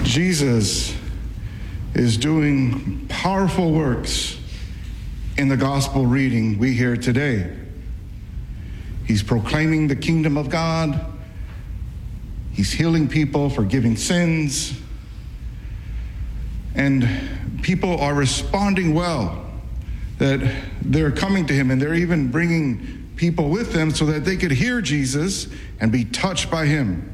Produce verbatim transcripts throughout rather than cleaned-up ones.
Jesus is doing powerful works in the gospel reading we hear today. He's proclaiming the kingdom of God. He's healing people, forgiving sins. And people are responding well, that they're coming to him, and they're even bringing people with them so that they could hear Jesus and be touched by him.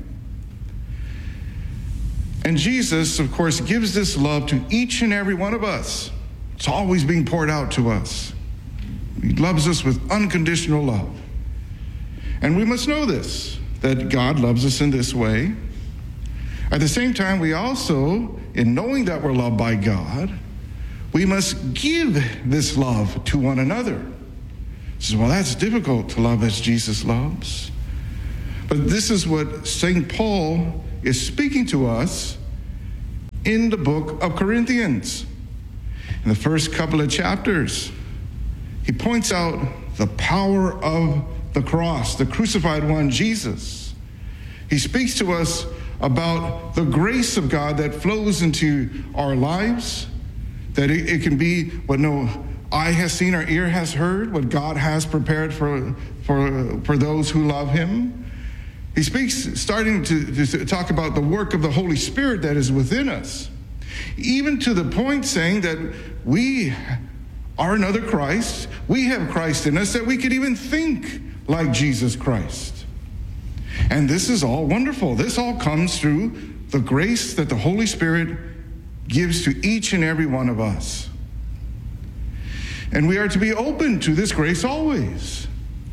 And Jesus, of course, gives this love to each and every one of us. It's always being poured out to us. He loves us with unconditional love. And we must know this, that God loves us in this way. At the same time, we also, in knowing that we're loved by God, we must give this love to one another. He says, well, that's difficult to love as Jesus loves. But this is what Saint Paul is speaking to us in the book of Corinthians. In the first couple of chapters, he points out the power of the cross, the crucified one, Jesus. He speaks to us about the grace of God that flows into our lives, that it, it can be what no eye has seen or ear has heard, what God has prepared for, for, for those who love him. He speaks, starting to, to talk about the work of the Holy Spirit that is within us, even to the point saying that we are another Christ. We have Christ in us, that we could even think like Jesus Christ. And this is all wonderful. This all comes through the grace that the Holy Spirit gives to each and every one of us. And we are to be open to this grace always.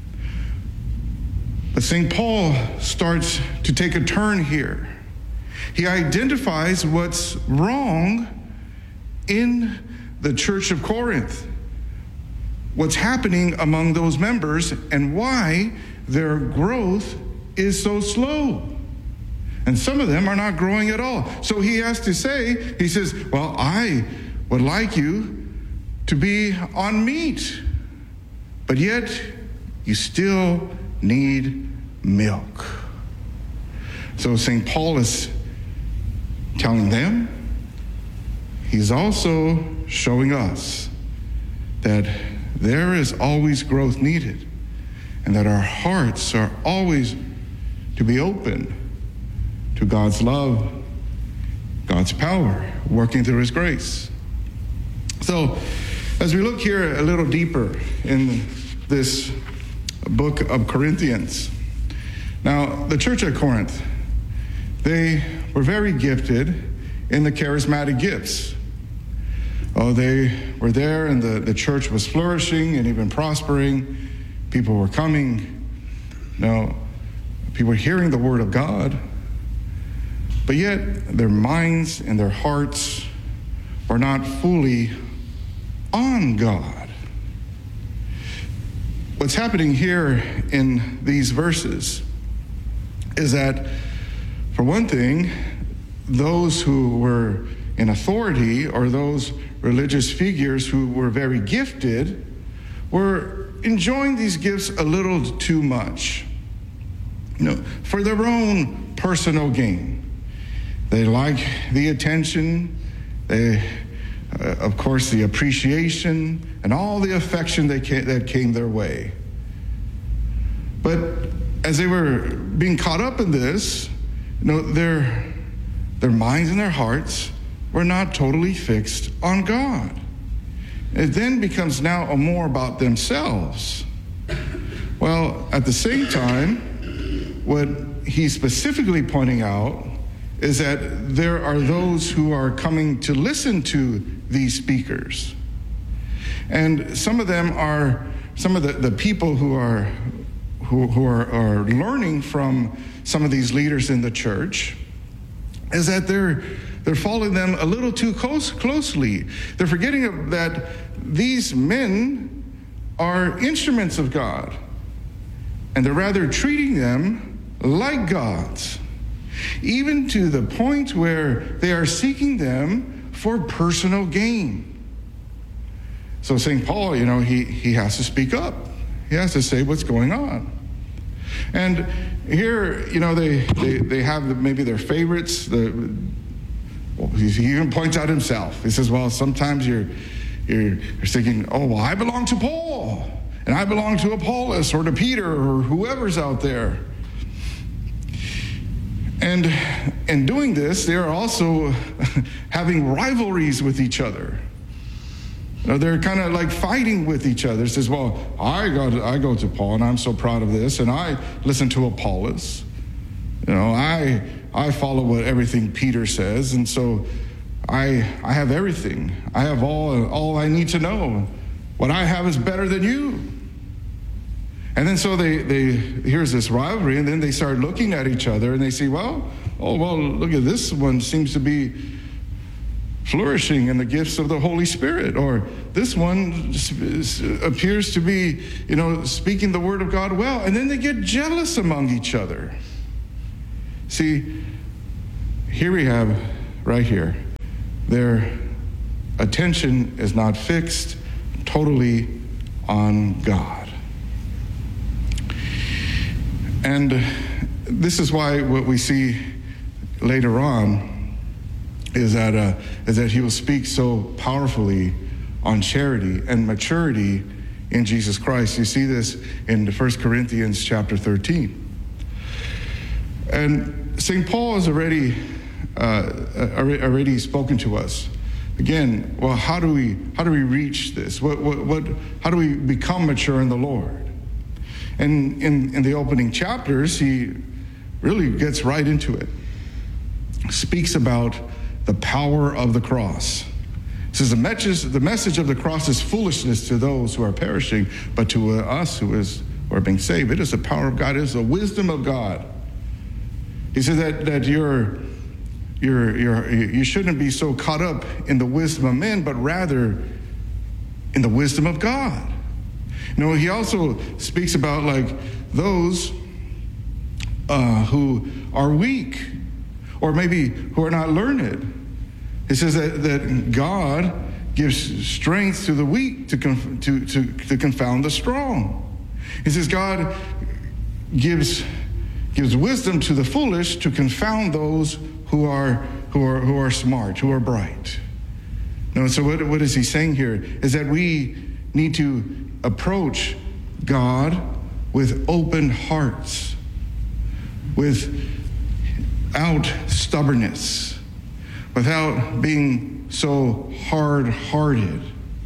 But Saint Paul starts to take a turn here. He identifies what's wrong in the church of Corinth, what's happening among those members, and why their growth is so slow. And some of them are not growing at all. So he has to say, he says, well, I would like you to be on meat, but yet you still need milk. So Saint Paul is telling them, he's also showing us that there is always growth needed, and that our hearts are always to be open to God's love, God's power, working through his grace. So as we look here a little deeper in this book of Corinthians, now the church at Corinth, they were very gifted in the charismatic gifts. Oh, they were there, and the, the church was flourishing and even prospering. People were coming. Now, people were hearing the word of God, but yet their minds and their hearts were not fully on God. What's happening here in these verses is that, for one thing, those who were in authority, or those religious figures who were very gifted, were enjoying these gifts a little too much, you know, for their own personal gain. They like the attention, they, uh, of course, the appreciation, and all the affection they came, that came their way. But as they were being caught up in this, you know, their their minds and their hearts were not totally fixed on God. It then becomes now a more about themselves. Well, at the same time, what he's specifically pointing out is that there are those who are coming to listen to these speakers. And some of them are, some of the, the people who are who, who are, are learning from some of these leaders in the church, is that they're they're following them a little too close, closely. They're forgetting that these men are instruments of God, and they're rather treating them like gods, even to the point where they are seeking them for personal gain. So Saint Paul, you know, he, he has to speak up. He has to say what's going on. And here, you know, they, they, they have maybe their favorites, the Well, he even points out himself. He says, well, sometimes you're, you're, you're thinking, oh, well, I belong to Paul, and I belong to Apollos or to Peter or whoever's out there. And in doing this, they are also having rivalries with each other. You know, they're kind of like fighting with each other. It says, well, I go, to, I go to Paul, and I'm so proud of this, and I listen to Apollos. You know, I I follow what everything Peter says, and so I I have everything. I have all all I need to know. What I have is better than you. And then so they, they here's this rivalry, and then they start looking at each other, and they see, well, oh, well, look at this one seems to be flourishing in the gifts of the Holy Spirit, or this one appears to be, you know, speaking the word of God well, and then they get jealous among each other. See, here we have, right here, their attention is not fixed totally on God. And this is why what we see later on is that uh, is that he will speak so powerfully on charity and maturity in Jesus Christ. You see this in First Corinthians chapter thirteen. And Saint Paul has already uh, already spoken to us. Again, well, how do we how do we reach this? What what, what how do we become mature in the Lord? And in, in the opening chapters, he really gets right into it. Speaks about the power of the cross. It says the message, the message of the cross is foolishness to those who are perishing, but to uh, us who, is, who are being saved, it is the power of God, it is the wisdom of God. He says that, that you're, you're, you're, you shouldn't be so caught up in the wisdom of men, but rather in the wisdom of God. You know, he also speaks about like those uh, who are weak, or maybe who are not learned. He says that, that God gives strength to the weak to, conf- to, to, to confound the strong. He says God gives, gives wisdom to the foolish to confound those who are, who are, who are smart, who are bright. No, so what, what is he saying here is that we need to approach God with open hearts, without stubbornness, without being so hard-hearted.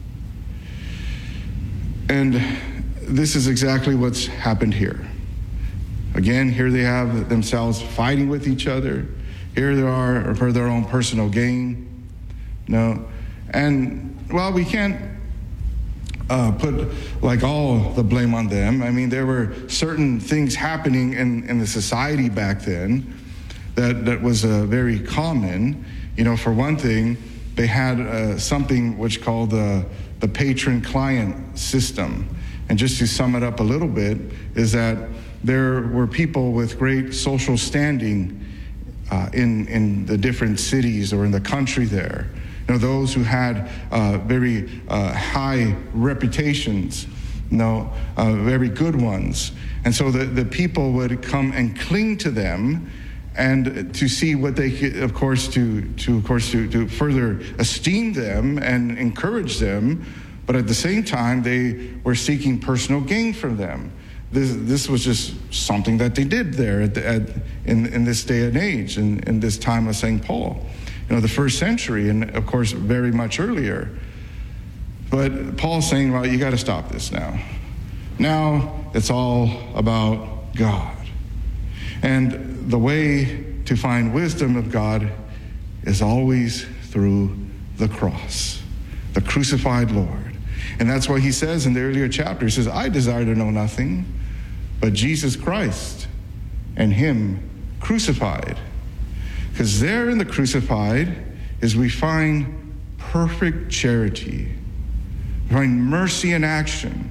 And this is exactly what's happened here. Again, here they have themselves fighting with each other. Here they are for their own personal gain. No, and well, we can't Uh, put like all the blame on them. I mean, there were certain things happening in, in the society back then that, that was uh, very common. You know, for one thing, they had uh, something which called the, the patron-client system. And just to sum it up a little bit, is that there were people with great social standing uh, in, in the different cities or in the country there. You know, those who had uh, very uh, high reputations, you know, uh, very good ones. And so the, the people would come and cling to them, and to see what they could, of course, to, to of course, to, to further esteem them and encourage them. But at the same time, they were seeking personal gain from them. This, this was just something that they did there at, the, at, in, in this day and age, in, in this time of Saint Paul. You know, the first century, and of course, very much earlier. But Paul's saying, well, you got to stop this now. Now it's all about God. And the way to find wisdom of God is always through the cross, the crucified Lord. And that's why he says in the earlier chapter, he says, I desire to know nothing but Jesus Christ and him crucified. Because there in the crucified is we find perfect charity. We find mercy in action.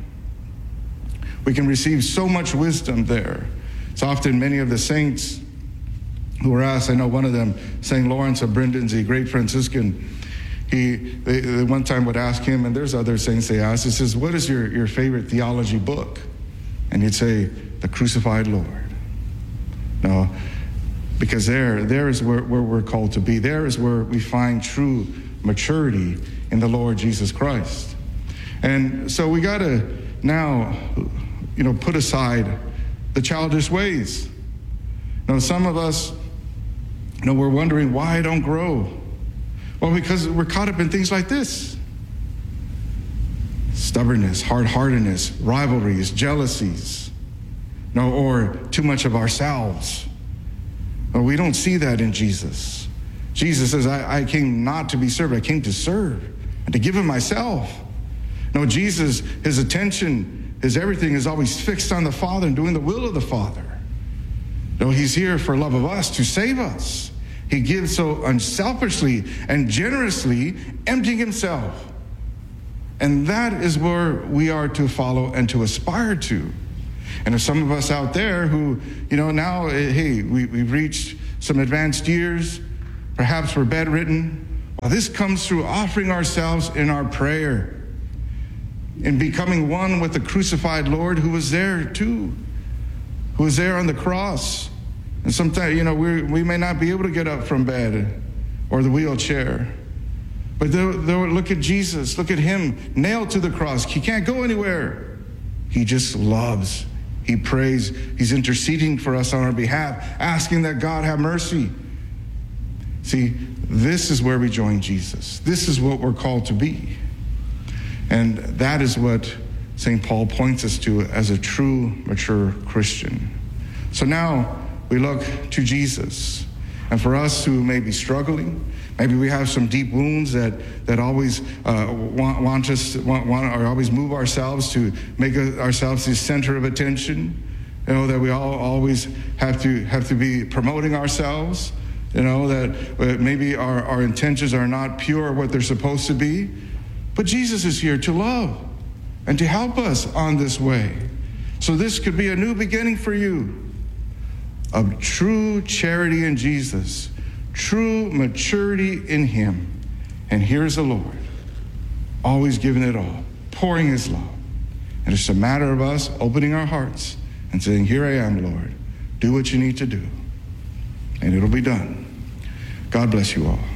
We can receive so much wisdom there. It's often many of the saints who were asked, I know one of them, Saint Lawrence of Brindisi, great Franciscan, he they, they one time would ask him, and there's other saints they ask, he says, what is your, your favorite theology book? And he'd say, The Crucified Lord. No. Because there, there is where, where we're called to be. There is where we find true maturity in the Lord Jesus Christ. And so we got to now, you know, put aside the childish ways. Now, some of us, you know, we're wondering why I don't grow. Well, because we're caught up in things like this. Stubbornness, hard-heartedness, rivalries, jealousies, no, or too much of ourselves. Well, we don't see that in Jesus. Jesus says, I, I came not to be served, I came to serve and to give him myself. No, Jesus, his attention, his everything is always fixed on the Father and doing the will of the Father. No, he's here for love of us, to save us. He gives so unselfishly and generously, emptying himself. And that is where we are to follow and to aspire to. And there's some of us out there who, you know, now, hey, we, we've reached some advanced years. Perhaps we're bedridden. Well, this comes through offering ourselves in our prayer, in becoming one with the crucified Lord who was there too, who was there on the cross. And sometimes, you know, we we may not be able to get up from bed or the wheelchair. But though, though, look at Jesus. Look at him nailed to the cross. He can't go anywhere. He just loves. He prays. He's interceding for us on our behalf, asking that God have mercy. See, this is where we join Jesus. This is what we're called to be. And that is what Saint Paul points us to as a true, mature Christian. So now we look to Jesus. And for us who may be struggling, maybe we have some deep wounds that, that always uh, want, want us, want, want, or always move ourselves to make ourselves the center of attention. You know, that we all always have to have to be promoting ourselves. You know, that maybe our, our intentions are not pure what they're supposed to be. But Jesus is here to love and to help us on this way. So this could be a new beginning for you of true charity in Jesus, true maturity in him. And here's the Lord, always giving it all, pouring his love. And it's a matter of us opening our hearts and saying, here I am, Lord. Do what you need to do. And it'll be done. God bless you all.